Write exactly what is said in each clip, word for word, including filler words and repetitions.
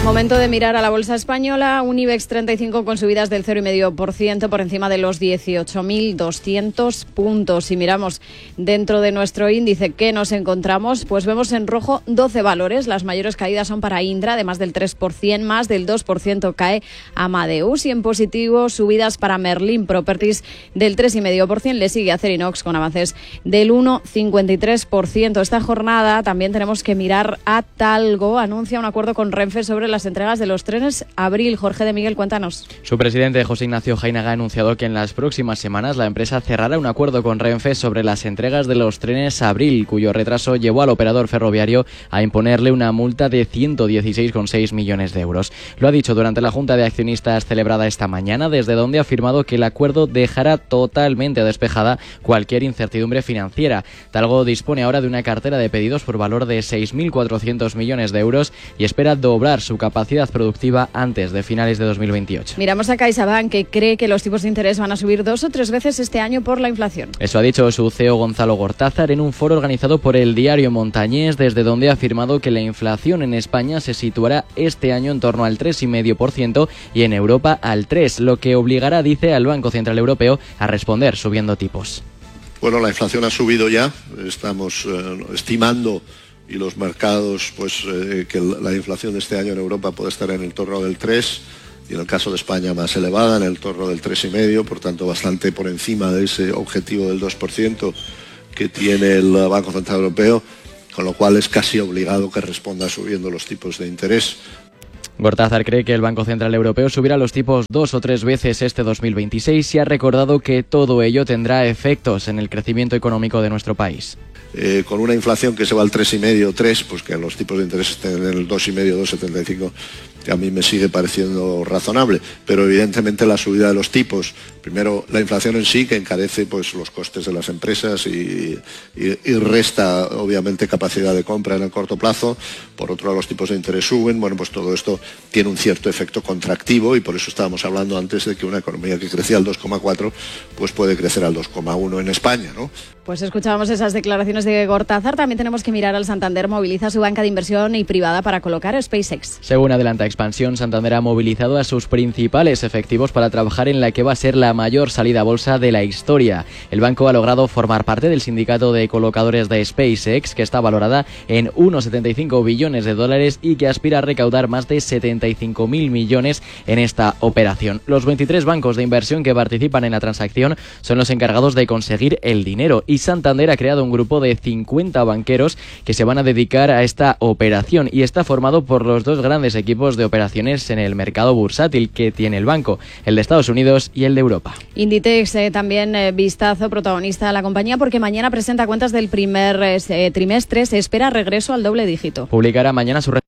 Momento de mirar a la bolsa española, un IBEX treinta y cinco con subidas del cero coma cinco por ciento por encima de los dieciocho mil doscientos puntos. Si miramos dentro de nuestro índice, ¿qué nos encontramos? Pues vemos en rojo doce valores. Las mayores caídas son para Indra, de más del tres por ciento, más del dos por ciento cae Amadeus, y en positivo subidas para Merlin Properties del tres coma cinco por ciento. Le sigue Acerinox con avances del uno coma cincuenta y tres por ciento. Esta jornada también tenemos que mirar a Talgo. Anuncia un acuerdo con Renfe sobre las entregas de los trenes Abril. Jorge de Miguel, cuéntanos. Su presidente, José Ignacio Jainaga, ha anunciado que en las próximas semanas la empresa cerrará un acuerdo con Renfe sobre las entregas de los trenes Abril, cuyo retraso llevó al operador ferroviario a imponerle una multa de ciento dieciséis coma seis millones de euros. Lo ha dicho durante la Junta de Accionistas celebrada esta mañana, desde donde ha afirmado que el acuerdo dejará totalmente despejada cualquier incertidumbre financiera. Talgo dispone ahora de una cartera de pedidos por valor de seis mil cuatrocientos millones de euros y espera doblar su capacidad productiva antes de finales de dos mil veintiocho. Miramos a CaixaBank, que cree que los tipos de interés van a subir dos o tres veces este año por la inflación. Eso ha dicho su C E O Gonzalo Gortázar en un foro organizado por el diario Montañés, desde donde ha afirmado que la inflación en España se situará este año en torno al tres coma cinco por ciento y en Europa al tres por ciento, lo que obligará, dice, al Banco Central Europeo a responder subiendo tipos. Bueno, la inflación ha subido ya, estamos eh, estimando, y los mercados, pues eh, que la inflación de este año en Europa puede estar en el torno del tres, y en el caso de España más elevada, en el torno del tres coma cinco, por tanto bastante por encima de ese objetivo del dos por ciento que tiene el Banco Central Europeo, con lo cual es casi obligado que responda subiendo los tipos de interés. Gortázar cree que el Banco Central Europeo subirá los tipos dos o tres veces este dos mil veintiséis y ha recordado que todo ello tendrá efectos en el crecimiento económico de nuestro país. Eh, con una inflación que se va al tres coma cinco, tres, pues que los tipos de interés estén en el dos coma cinco, dos coma setenta y cinco, que a mí me sigue pareciendo razonable, pero evidentemente la subida de los tipos, primero la inflación en sí, que encarece pues los costes de las empresas y, y, y resta obviamente capacidad de compra en el corto plazo. Por otro lado, los tipos de interés suben. Bueno, pues todo esto tiene un cierto efecto contractivo, y por eso estábamos hablando antes de que una economía que crecía al dos coma cuatro pues puede crecer al dos coma uno en España, ¿no? Pues escuchábamos esas declaraciones de Gortázar. También tenemos que mirar al Santander. Moviliza su banca de inversión y privada para colocar SpaceX. Según adelanta Expansión, Santander ha movilizado a sus principales efectivos para trabajar en la que va a ser la mayor salida a bolsa de la historia. El banco ha logrado formar parte del sindicato de colocadores de SpaceX, que está valorada en uno coma setenta y cinco billones de dólares y que aspira a recaudar más de setenta y cinco mil millones en esta operación. Los veintitrés bancos de inversión que participan en la transacción son los encargados de conseguir el dinero, y Santander ha creado un grupo de cincuenta banqueros que se van a dedicar a esta operación, y está formado por los dos grandes equipos de operaciones en el mercado bursátil que tiene el banco, el de Estados Unidos y el de Europa. Inditex eh, también eh, vistazo protagonista a la compañía, porque mañana presenta cuentas del primer eh, trimestre. Se espera regreso al doble dígito. Publicará mañana su...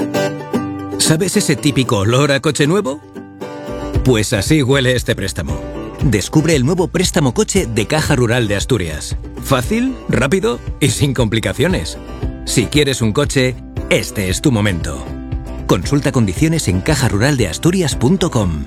¿Sabes ese típico olor a coche nuevo? Pues así huele este préstamo. Descubre el nuevo préstamo coche de Caja Rural de Asturias. Fácil, rápido y sin complicaciones. Si quieres un coche, este es tu momento. Consulta condiciones en caja rural de asturias punto com.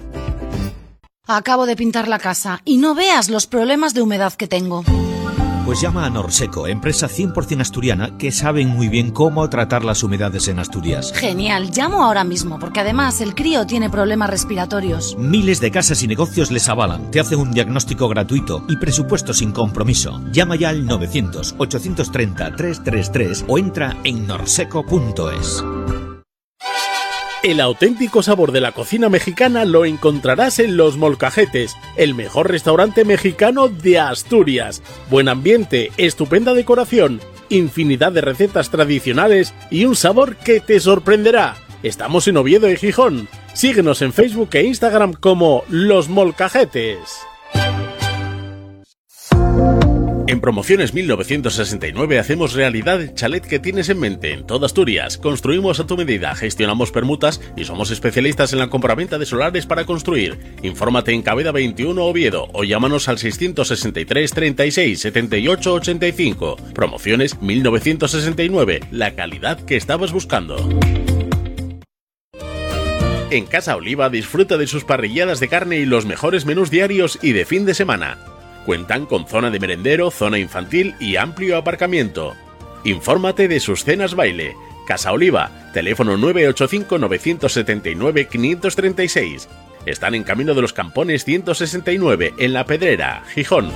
Acabo de pintar la casa y no veas los problemas de humedad que tengo. Pues llama a Norseco, empresa cien por ciento asturiana que saben muy bien cómo tratar las humedades en Asturias. Genial, llamo ahora mismo, porque además el crío tiene problemas respiratorios. Miles de casas y negocios les avalan, te hacen un diagnóstico gratuito y presupuesto sin compromiso. Llama ya al novecientos, ochocientos treinta, trescientos treinta y tres o entra en norseco punto es. El auténtico sabor de la cocina mexicana lo encontrarás en Los Molcajetes, el mejor restaurante mexicano de Asturias. Buen ambiente, estupenda decoración, infinidad de recetas tradicionales y un sabor que te sorprenderá. Estamos en Oviedo y Gijón. Síguenos en Facebook e Instagram como Los Molcajetes. En Promociones mil novecientos sesenta y nueve hacemos realidad el chalet que tienes en mente en toda Asturias. Construimos a tu medida, gestionamos permutas y somos especialistas en la compraventa de solares para construir. Infórmate en Cabeda veintiuno Oviedo o llámanos al seiscientos sesenta y tres, treinta y seis, setenta y ocho, ochenta y cinco. Promociones mil novecientos sesenta y nueve, la calidad que estabas buscando. En Casa Oliva disfruta de sus parrilladas de carne y los mejores menús diarios y de fin de semana. Cuentan con zona de merendero, zona infantil y amplio aparcamiento. Infórmate de sus cenas baile. Casa Oliva, teléfono nueve ocho cinco nueve siete nueve cinco tres seis. Están en Camino de los Campones ciento sesenta y nueve, en La Pedrera, Gijón.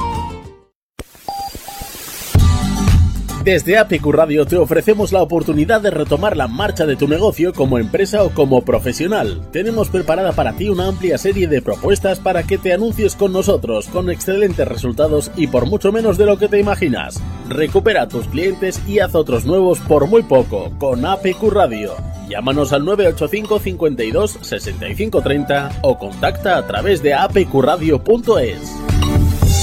Desde A P Q Radio te ofrecemos la oportunidad de retomar la marcha de tu negocio como empresa o como profesional. Tenemos preparada para ti una amplia serie de propuestas para que te anuncies con nosotros, con excelentes resultados y por mucho menos de lo que te imaginas. Recupera a tus clientes y haz otros nuevos por muy poco, con A P Q Radio. Llámanos al nueve ocho cinco cincuenta y dos sesenta y cinco treinta o contacta a través de a p q radio punto es.